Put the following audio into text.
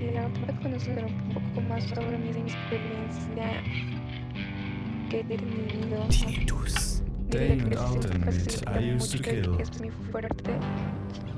para conocer un poco más sobre mi experiencia que he tenido. Tinnitus. Diría Day que und se Alden mit facilita I Used to mucho, Kill. es muy fuerte